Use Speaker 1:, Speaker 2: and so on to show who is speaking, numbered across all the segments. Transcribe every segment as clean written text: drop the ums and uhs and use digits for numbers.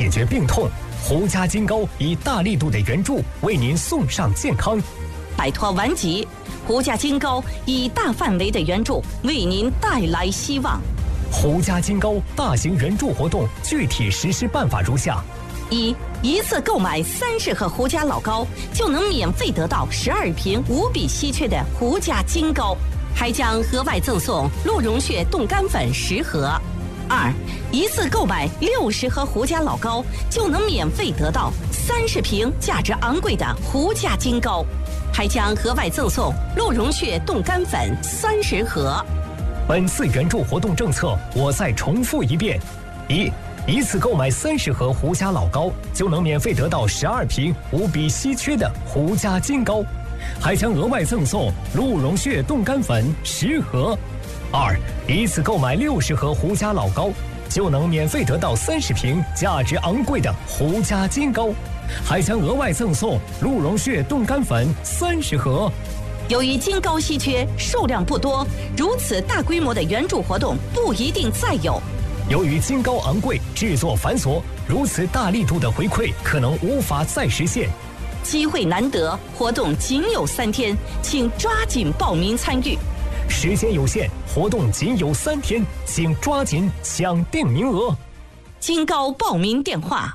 Speaker 1: 决病痛。胡家金膏以大力度的援助为您送上健康。
Speaker 2: 摆脱顽疾，胡家金膏以大范围的援助为您带来希望。
Speaker 1: 胡家金膏大型援助活动具体实施办法如下：
Speaker 2: 一次购买30盒胡家老膏，就能免费得到12瓶无比稀缺的胡家金膏，还将额外赠送鹿茸血冻干粉10盒。一次购买60盒胡家老膏，就能免费得到30瓶价值昂贵的胡家金膏，还将额外赠送鹿茸血冻干粉30盒。
Speaker 1: 本次援助活动政策，我再重复一遍：一次购买30盒胡家老膏，就能免费得到12瓶无比稀缺的胡家金膏，还将额外赠送鹿茸血冻干粉10盒。一次购买60盒胡家老膏，就能免费得到30瓶价值昂贵的胡家金膏，还将额外赠送鹿茸血冻干粉30盒。
Speaker 2: 由于金膏稀缺，数量不多，如此大规模的援助活动不一定再有。
Speaker 1: 由于金膏昂贵，制作繁琐，如此大力度的回馈可能无法再实现。
Speaker 2: 机会难得，活动仅有3天，请抓紧报名参与。
Speaker 1: 时间有限，活动仅有3天，请抓紧抢定名额。
Speaker 2: 金膏报名电话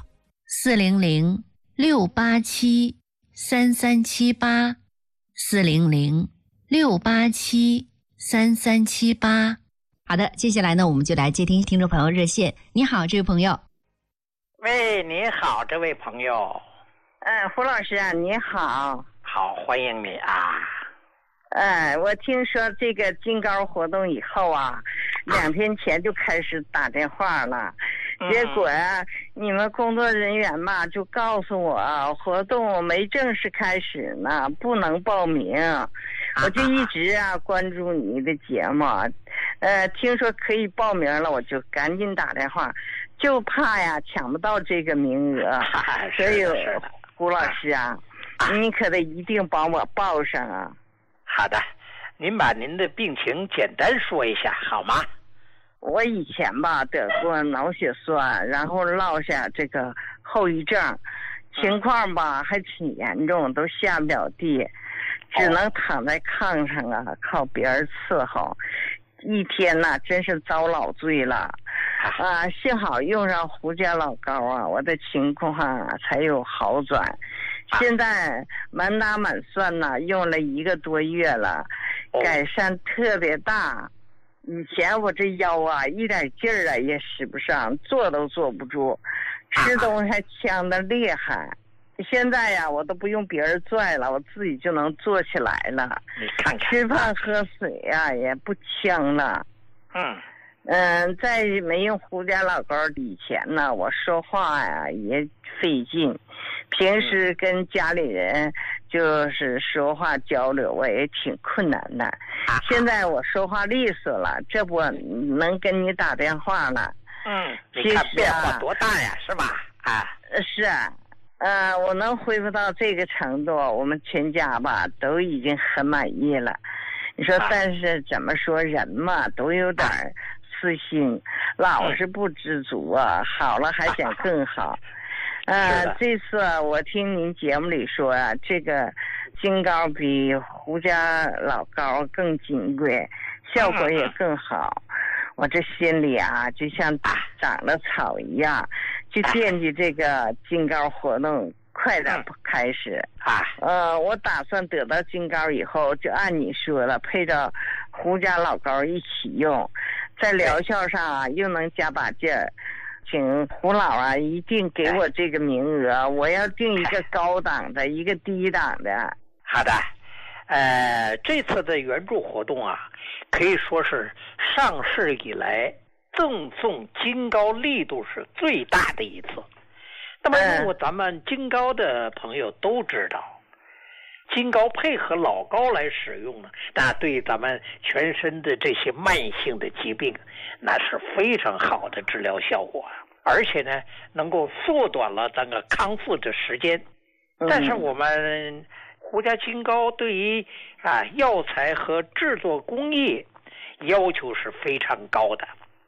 Speaker 3: ：400-687-3378，400-687-3378。好的，接下来呢，我们就来接听听众朋友热线。你好，这位朋友。
Speaker 4: 喂，你好，这位朋友。
Speaker 5: 胡老师啊，你好。
Speaker 4: 好，欢迎你啊。
Speaker 5: 我听说这个金膏活动以后啊，2天前就开始打电话了，结果你们工作人员嘛就告诉我，活动没正式开始呢，不能报名。我就一直关注你的节目，听说可以报名了，我就赶紧打电话，就怕抢不到这个名额，所以胡老师你可得一定帮我报上啊。
Speaker 4: 好的，您把您的病情简单说一下好吗？
Speaker 5: 我以前得过脑血栓，然后落下这个后遗症，情况还挺严重，都下不了地，只能躺在炕上靠别人伺候，一天真是遭老罪了幸好用上胡家老膏我的情况才有好转。现在满打满算用了1个多月了，改善特别大。以前我这腰一点劲儿也使不上，坐都坐不住，吃东西还呛得厉害。现在我都不用别人拽了，我自己就能坐起来了。
Speaker 4: 你看看，
Speaker 5: 吃饭喝水也不呛了。在没用胡家老膏以前呢，我说话也费劲，平时跟家里人就是说话交流我也挺困难的。现在我说话利索了，这不能跟你打电话了。
Speaker 4: 你看变化多大呀，是吧？
Speaker 5: 是我能恢复到这个程度，我们全家都已经很满意了。你说，但是怎么说，人嘛都有点私心，老是不知足好了还想更好。这次我听您节目里说这个金膏比胡家老膏更金贵，效果也更好。我这心里就像长了草一样，就惦记这个金膏活动快点开始我打算得到金膏以后，就按你说了，配着胡家老膏一起用，在疗效上又能加把劲儿。请胡老一定给我这个名额，我要定一个高档的，一个低档的。
Speaker 4: 好的，这次的援助活动可以说是上市以来赠送金膏力度是最大的一次。那么如果咱们金膏的朋友都知道，金膏配合老膏来使用呢，那对咱们全身的这些慢性的疾病，那是非常好的治疗效果，而且呢，能够缩短了咱个康复的时间。但是我们胡家金膏对于药材和制作工艺要求是非常高的，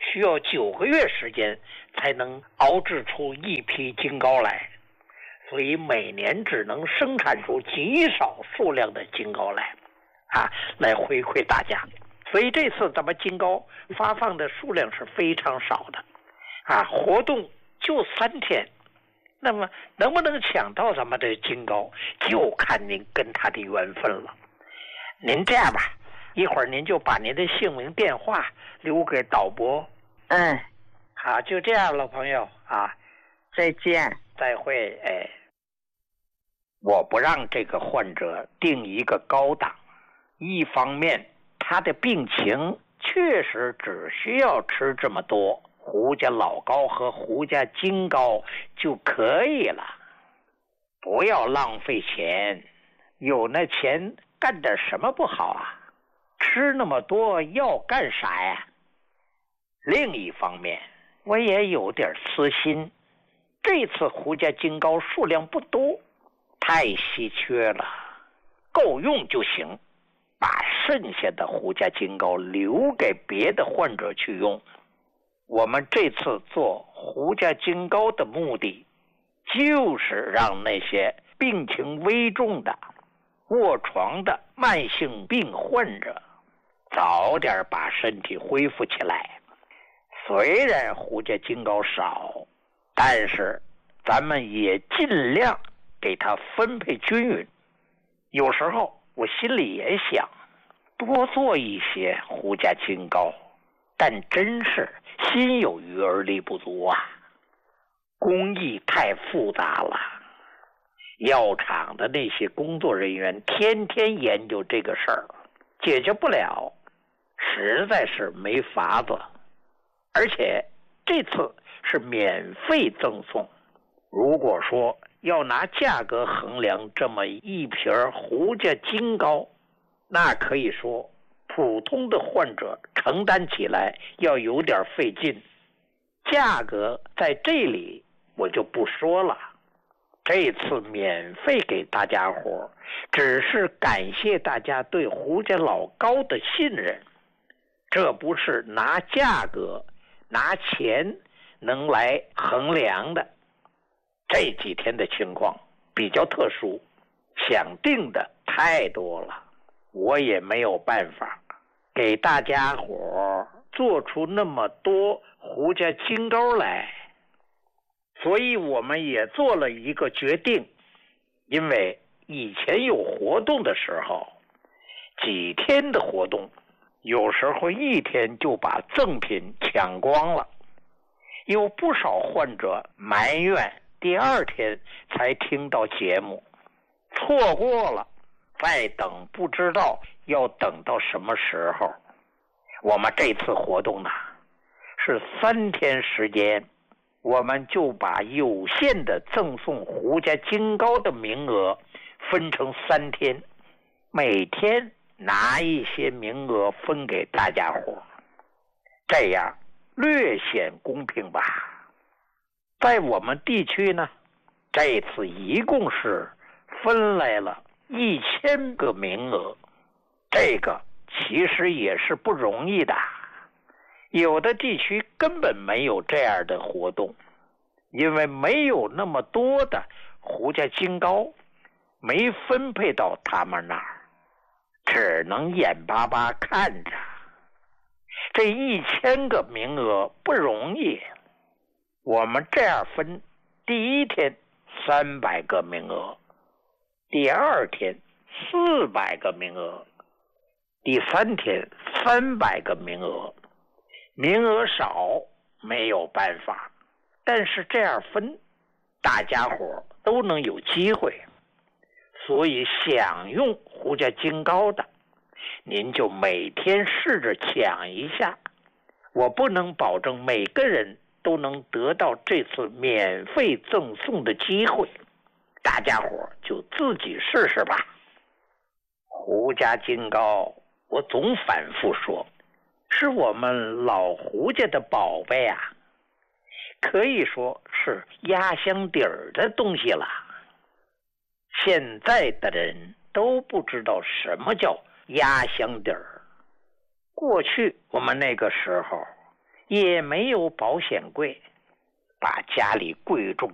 Speaker 4: 需要9个月时间才能熬制出一批金糕来，所以每年只能生产出极少数量的金糕来来回馈大家。所以这次咱们金糕发放的数量是非常少的活动就3天，那么能不能抢到咱们的金糕，就看您跟他的缘分了。您这样吧，一会儿您就把您的姓名电话留给导播。好，就这样了，朋友
Speaker 5: 再见，
Speaker 4: 再会。我不让这个患者定一个高档，一方面他的病情确实只需要吃这么多胡家老糕和胡家金糕就可以了，不要浪费钱，有那钱干点什么不好吃那么多要干啥呀？另一方面我也有点私心，这次胡家金糕数量不多，太稀缺了，够用就行，把剩下的胡家金糕留给别的患者去用。我们这次做胡家金糕的目的，就是让那些病情危重的、卧床的慢性病患者早点把身体恢复起来。虽然胡家金糕少，但是咱们也尽量给它分配均匀。有时候我心里也想多做一些胡家金糕，但真是心有余而力不足工艺太复杂了，药厂的那些工作人员天天研究这个事儿，解决不了，实在是没法子。而且这次是免费赠送，如果说要拿价格衡量这么一瓶胡家金糕，那可以说普通的患者承担起来要有点费劲。价格在这里我就不说了，这次免费给大家伙，只是感谢大家对胡家老糕的信任，这不是拿价格拿钱能来衡量的。这几天的情况比较特殊，想订的太多了，我也没有办法给大家伙做出那么多胡家金糕来，所以我们也做了一个决定。因为以前有活动的时候，几天的活动有时候1天就把赠品抢光了，有不少患者埋怨第2天才听到节目，错过了再等不知道要等到什么时候。我们这次活动呢是3天时间，我们就把有限的赠送胡家金糕的名额分成3天，每天拿一些名额分给大家伙，这样略显公平吧。在我们地区呢，这次一共是分来了1000个名额，这个其实也是不容易的。有的地区根本没有这样的活动，因为没有那么多的胡家金糕，没分配到他们那儿，只能眼巴巴看着。这1000个名额不容易，我们这样分，第1天300个名额，第2天400个名额，第3天300个名额。名额少没有办法，但是这样分，大家伙都能有机会。所以想用胡家金糕的，您就每天试着抢一下。我不能保证每个人都能得到这次免费赠送的机会，大家伙就自己试试吧。胡家金糕，我总反复说，是我们老胡家的宝贝可以说是压箱底儿的东西了。现在的人都不知道什么叫压箱底儿。过去我们那个时候也没有保险柜，把家里贵重